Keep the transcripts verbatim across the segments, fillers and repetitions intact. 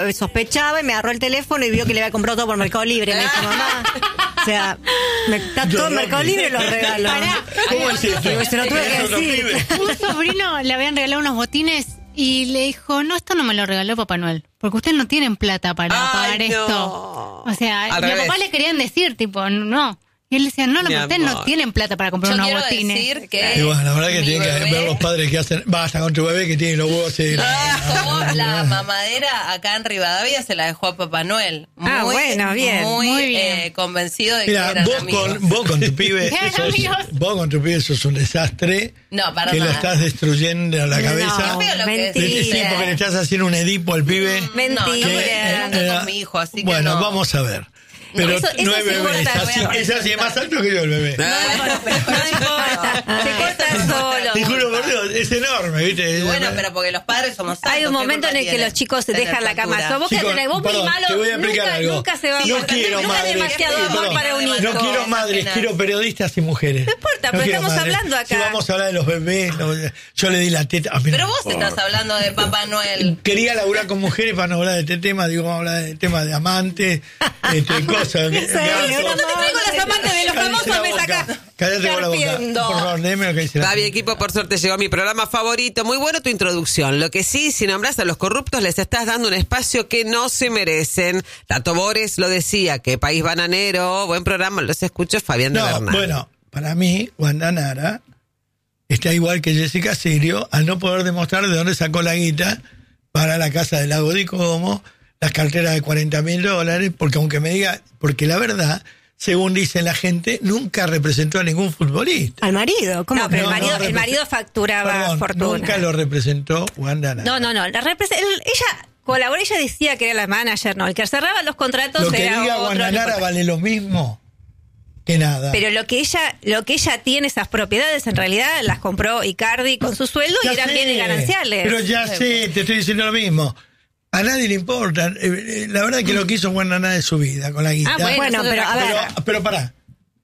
sospechaba y me agarró el teléfono y vio que le había comprado todo por Mercado Libre. Me dijo, mamá, o sea, me, está todo en Mercado Libre y lo regaló. ¿Cómo es esto? Se lo tuve que decir. Un sobrino le habían regalado unos botines y le dijo, no, esto no me lo regaló Papá Noel, porque ustedes no tienen plata para Ay, pagar no. esto. O sea, Al y a revés. papá le querían decir, tipo, no. Y él decía, no, no, Mi pero ustedes amor. no tienen plata para comprar Yo unos quiero botines. decir que Y bueno, la verdad que mi tienen que bebé- ver los padres que hacen. Basta con tu bebé que tiene los huevos así. Como la mamadera acá en Rivadavia se la dejó a Papá Noel. Muy, Ah, bueno, bien. Muy, Muy bien. eh, convencido de Mira, que eran vos amigos. con, vos con tu pibe, Eran sos, amigos. vos con tu pibe sos un desastre. No, para que lo nada. estás destruyendo la No, cabeza. Qué feo lo que mentira. decís, Sí, eh. porque le estás haciendo un Edipo al pibe. Mentira. No, no, porque que, nunca eh, con mi hijo, así que bueno, no. vamos a ver. Pero eso- eso no es sí bebé, importa, es voy a así, es así, es más alto que yo el bebé. Bueno, pero No importa, se corta solo. Te juro por Dios, es enorme, ¿viste? Y bueno, pero porque los padres somos altos. Hay un ¿qué momento en culpa el que tienen? los chicos se Tener dejan la cama. altura. So, vos que Chicos, tenés, vos muy perdón, malo, te voy a explicar nunca, algo. nunca se va a No pasar. quiero Nunca madres, demasiado sí, amor perdón. para un No hijo. No quiero Esas madres, penas. quiero periodistas y mujeres. No importa, pero quiero estamos madres. hablando acá. Si vamos a hablar de los bebés, no, yo le di la teta. A mí no Pero me vos importa. estás hablando de Papá Noel. Quería laburar con mujeres para no hablar de este tema, digo, vamos a hablar del tema de amantes, este, cosas. que- Sí, ahora te traigo las amantes de los Cállate famosos, la me boca. sacás. Cállate con la boca. Carpiendo. Por favor, léeme lo que dice la Gaby, gente. equipo, por suerte llegó a mi programa favorito. Muy bueno tu introducción. Lo que sí, si nombras a los corruptos, les estás dando un espacio que no se merecen. Tato Bores lo decía, que país bananero. Buen programa, los escucho, Fabián de No, Bernal. bueno, para mí, Wanda Nara está igual que Jessica Sirio al no poder demostrar de dónde sacó la guita para la casa del Lago de Como, las carteras de cuarenta mil dólares, porque aunque me diga, porque la verdad, según dice la gente, nunca representó a ningún futbolista. Al marido, ¿cómo? No, pero No, el marido, no, el represent- marido facturaba Perdón, fortuna. nunca lo representó Wanda Nara. No, no, no. La repres- el- ella colaboró, ella decía que era la manager, no. El que cerraba los contratos Lo que era diga otro. Wanda no Nara importa. vale lo mismo que nada. Pero lo que ella, lo que ella tiene, esas propiedades, en realidad las compró Icardi con su sueldo Ya y eran sé, bienes gananciales. Pero ya sé, te estoy diciendo lo mismo. A nadie le importa. Eh, eh, La verdad que lo que hizo Wanda Nara de su vida con la guita. Ah, bueno, Bueno, eso es pero, otra a ver, cosa. Pero, pero pará.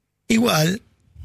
Igual,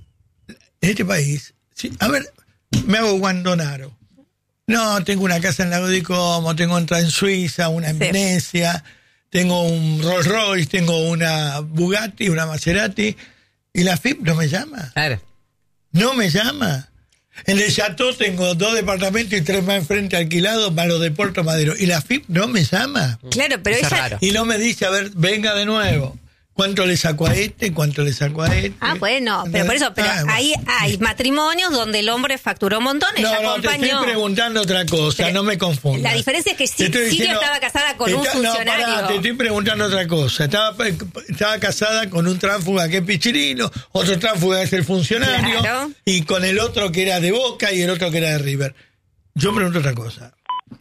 en este país, sí, a ver, me hago guandonaro. No, tengo una casa en Lago de Como, tengo otra en Suiza, una en Sí. Venecia, tengo un Rolls Royce, tengo una Bugatti, una Maserati, y la F I P no me llama. Claro. No me llama. En el Chateau tengo dos departamentos y tres más enfrente alquilados para los de Puerto Madero. Y la F I P no me llama. Claro, pero Eso es ella. raro. Y no me dice, a ver, venga de nuevo. ¿Cuánto le sacó a este? ¿Cuánto le sacó a este? Ah, bueno, pero por eso, pero Ah, bueno. ahí hay matrimonios donde el hombre facturó un montón, ella No, no, te acompañó. estoy preguntando otra cosa, Pero no me confundas. la diferencia es que Te sí- estoy Siria estaba casada con un Está- no, funcionario. pará, te estoy preguntando otra cosa. Estaba, estaba casada con un tránsfuga que es Pichirino, otro tránsfuga que es el funcionario, Claro. y con el otro que era de Boca y el otro que era de River. Yo pregunto otra cosa.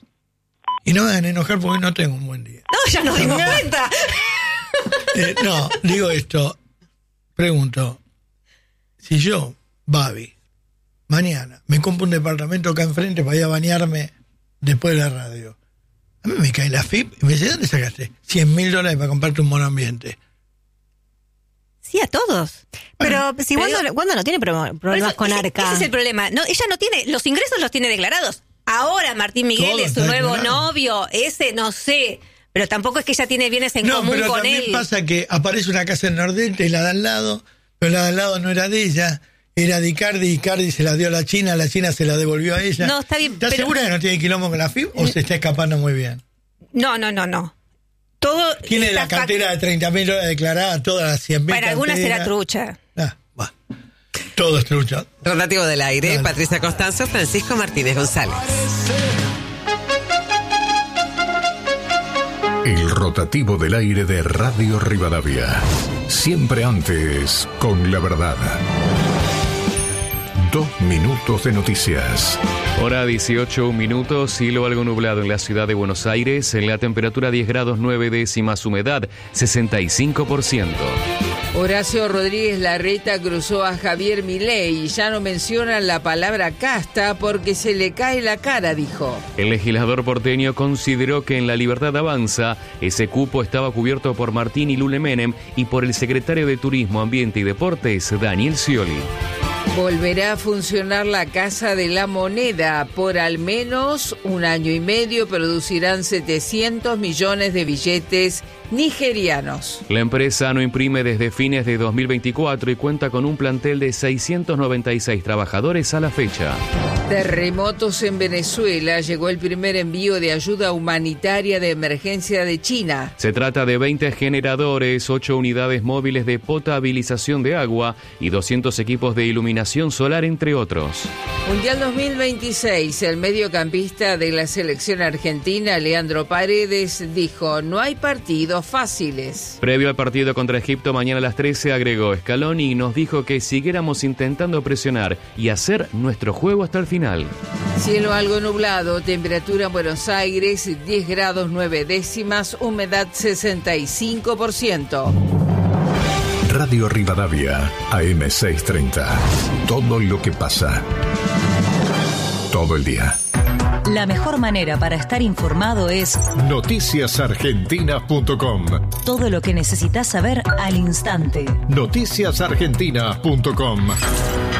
Y no me hagan enojar porque no tengo un buen día. No, ya nos dimos cuenta. Eh, no, digo esto. Pregunto. Si yo, Babi, mañana me compro un departamento acá enfrente para ir a bañarme después de la radio, a mí me cae la F I P y me dice, ¿dónde sacaste cien mil dólares para comprarte un monoambiente? Sí, a todos. Pero si pero Wanda, digo- Wanda no tiene pro- Por problemas eso, con ese- Arca. Ese es el problema. No, ella no tiene, los ingresos los tiene declarados. Ahora Martín Miguel Todo es su está nuevo declarado. novio, ese no sé. Pero tampoco es que ella tiene bienes en No, común pero con también él. pasa que aparece una casa en Nordeste y la de al lado, pero la de al lado no era de ella, era de Icardi, Icardi se la dio a la China, la China se la devolvió a ella. No, está bien, ¿Estás pero- segura que no tiene quilombo con la F I P o se está escapando muy bien? No, no, no, no. Todo Tiene está la cartera de treinta mil dólares declarada, todas las cien mil. Para algunas será trucha. Ah, bueno. Todo es trucha. Rotativo del aire, Dale. Patricia Costanzo, Francisco Martínez González. El rotativo del aire de Radio Rivadavia. Siempre antes, con la verdad. Dos minutos de noticias. Hora dieciocho minutos, cielo algo nublado en la ciudad de Buenos Aires, en la temperatura diez grados nueve décimas, humedad sesenta y cinco por ciento. Horacio Rodríguez Larreta cruzó a Javier Milei y ya no mencionan la palabra casta porque se le cae la cara, dijo. El legislador porteño consideró que en La Libertad Avanza ese cupo estaba cubierto por Martín y Lule Menem y por el secretario de Turismo, Ambiente y Deportes, Daniel Scioli. Volverá a funcionar la Casa de la Moneda. Por al menos un año y medio producirán setecientos millones de billetes nigerianos. La empresa no imprime desde fines de dos mil veinticuatro y cuenta con un plantel de seiscientos noventa y seis trabajadores a la fecha. Terremotos en Venezuela. Llegó el primer envío de ayuda humanitaria de emergencia de China. Se trata de veinte generadores, ocho unidades móviles de potabilización de agua y doscientos equipos de iluminación solar, entre otros. Mundial dos mil veintiséis. El mediocampista de la selección argentina, Leandro Paredes, dijo: no hay partidos fáciles. Previo al partido contra Egipto mañana a las trece, agregó: Scaloni nos dijo que siguiéramos intentando presionar y hacer nuestro juego hasta el final. Cielo algo nublado, temperatura en Buenos Aires diez grados nueve décimas, humedad sesenta y cinco por ciento. Radio Rivadavia, A M seiscientos treinta. Todo lo que pasa. Todo el día. La mejor manera para estar informado es noticias argentinas punto com. Todo lo que necesitas saber al instante. noticias argentinas punto com.